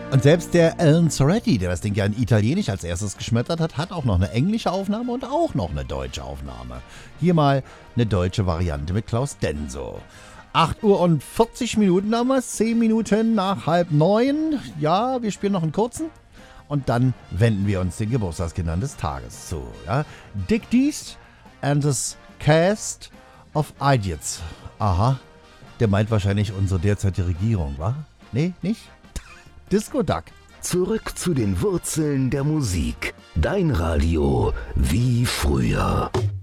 Und selbst der Alan Soretti, der das Ding ja in Italienisch als erstes geschmettert hat, hat auch noch eine englische Aufnahme und auch noch eine deutsche Aufnahme. Hier mal eine deutsche Variante mit Klaus Denso. 8 Uhr und 40 Minuten haben wir, 10 Minuten nach 8:30. Ja, wir spielen noch einen kurzen. Und dann wenden wir uns den Geburtstagskindern des Tages zu. Ja? Dick Dees and the Cast of Idiots. Aha, der meint wahrscheinlich unsere derzeitige Regierung, wa? Nee, nicht? Disco Duck. Zurück zu den Wurzeln der Musik. Dein Radio wie früher.